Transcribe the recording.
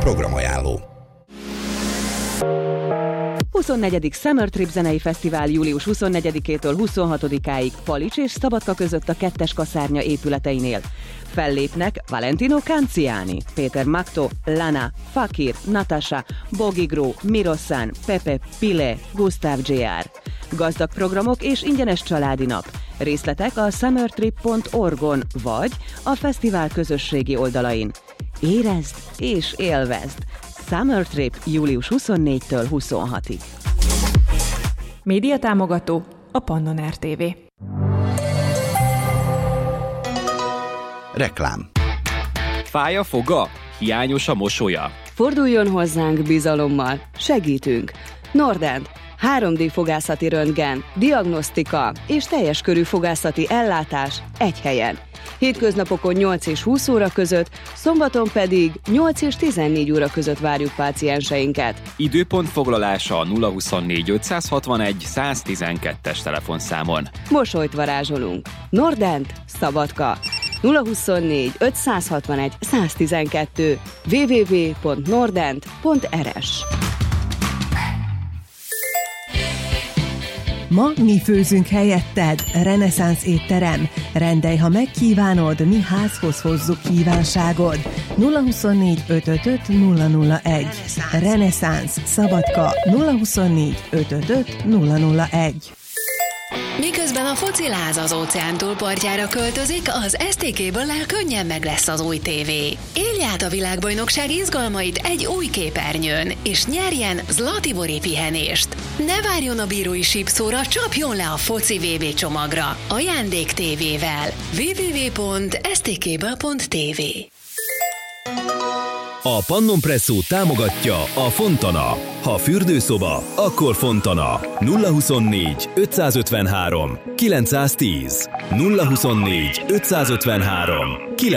Programajánló. 24. Summer Trip zenei fesztivál július 24-től 26-áig Palics és Szabadka között a 2-es kaszárnya épületeinél. Fellépnek Valentino Canciani, Péter Makto, Lana, Fakir, Natasha, Bogi Gro, Miroszán, Pepe, Pile, Gustav Jr. Gazdag programok és ingyenes családi nap. Részletek a summertrip.org-on vagy a fesztivál közösségi oldalain. Érezd és élvezd! Summer Trip július 24-től 26-ig. Média támogató a Pannon RTV. Reklám. Fáj a foga? Hiányos a mosolya? Forduljon hozzánk bizalommal, segítünk. Nordent, 3D fogászati röntgen, diagnosztika és teljes körű fogászati ellátás egy helyen. Hétköznapokon 8 és 20 óra között, szombaton pedig 8 és 14 óra között várjuk pácienseinket. Időpont foglalása a 024 561 112-es telefonszámon. Mosolyt varázsolunk. Nordent, Szabadka. 024 561 112 www.nordent.rs. Ma mi főzünk helyetted, Reneszánsz étterem. Rendelj, ha megkívánod, mi házhoz hozzuk kívánságod. 024 555 001. Reneszánsz, Szabadka, 024 555 001. Miközben a fociláz az óceán túlpartjára költözik, az STK-ből könnyen meg lesz az új tévé. Élj át a világbajnokság izgalmait egy új képernyőn, és nyerjen Zlatibori pihenést. Ne várjon a bírói sípszóra, csapjon le a foci VB csomagra. Ajándék tévével. www.stkből.tv. A Pannon Presszó támogatja a Fontana. Ha fürdőszoba, akkor Fontana. 024 553 910. 024 553 910.